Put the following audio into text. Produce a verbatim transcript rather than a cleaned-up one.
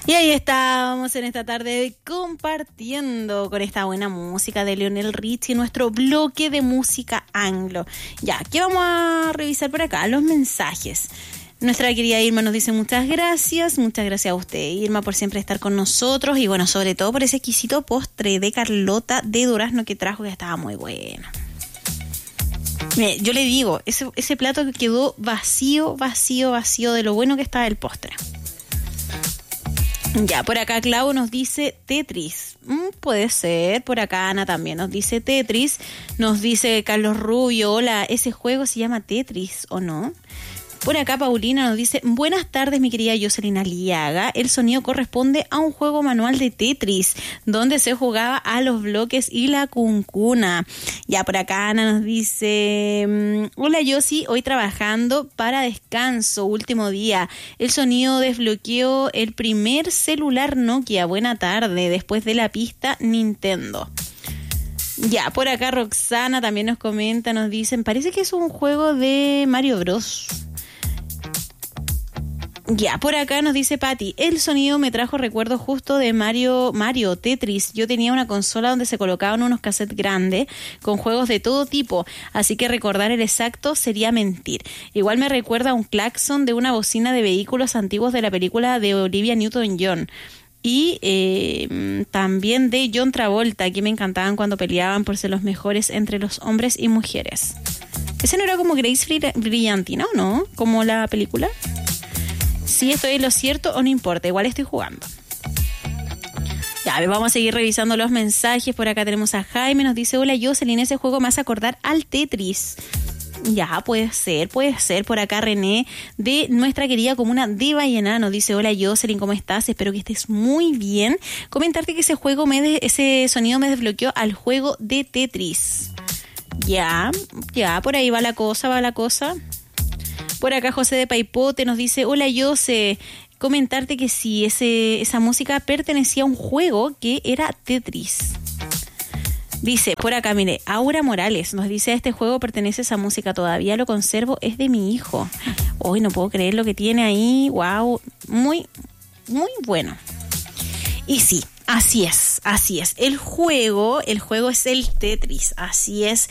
Y ahí estábamos en esta tarde compartiendo con esta buena música de Lionel Richie, nuestro bloque de música anglo. Ya, ¿qué vamos a revisar por acá? Los mensajes. Nuestra querida Irma nos dice muchas gracias, muchas gracias a usted, Irma, por siempre estar con nosotros y bueno, sobre todo por ese exquisito postre de Carlota de durazno que trajo, que estaba muy bueno. Mire, yo le digo, ese, ese plato quedó vacío, vacío, vacío de lo bueno que estaba el postre. Ya, por acá Clau nos dice Tetris. Mm, puede ser. Por acá Ana también nos dice Tetris. Nos dice Carlos Rubio, hola, ese juego se llama Tetris, ¿o no? Por acá Paulina nos dice, buenas tardes mi querida Jocelyn Aliaga, el sonido corresponde a un juego manual de Tetris, donde se jugaba a los bloques y la cuncuna. Ya por acá Ana nos dice, hola Josi, hoy trabajando para descanso, último día, el sonido desbloqueó el primer celular Nokia, buena tarde, después de la pista Nintendo. Ya, por acá Roxana también nos comenta, nos dicen, parece que es un juego de Mario Bros. Ya, por acá nos dice Patti, el sonido me trajo recuerdos justo de Mario, Mario Tetris. Yo tenía una consola donde se colocaban unos cassettes grandes con juegos de todo tipo, así que recordar el exacto sería mentir. Igual me recuerda a un claxon de una bocina de vehículos antiguos de la película de Olivia Newton-John. Y eh, también de John Travolta, que me encantaban cuando peleaban por ser los mejores entre los hombres y mujeres. ¿Ese no era como Grace Brillantina o no? ¿Como la película? Si estoy en lo cierto o no importa, igual estoy jugando. Ya, vamos a seguir revisando los mensajes. Por acá tenemos a Jaime, nos dice, hola Jocelyn, ese juego me hace acordar al Tetris. Ya, puede ser, puede ser. Por acá René, de nuestra querida comuna de Vallenar, nos dice, hola Jocelyn, ¿cómo estás? Espero que estés muy bien. Comentarte que ese juego, me de, ese sonido me desbloqueó al juego de Tetris. Ya, ya, por ahí va la cosa, va la cosa. Por acá José de Paipote nos dice, hola Jose, comentarte que sí, ese, esa música pertenecía a un juego que era Tetris. Dice, por acá, mire, Aura Morales nos dice, este juego pertenece a esa música, todavía lo conservo, es de mi hijo. Hoy no puedo creer lo que tiene ahí, wow, muy, muy bueno. Y sí, así es, así es. El juego, el juego es el Tetris, así es.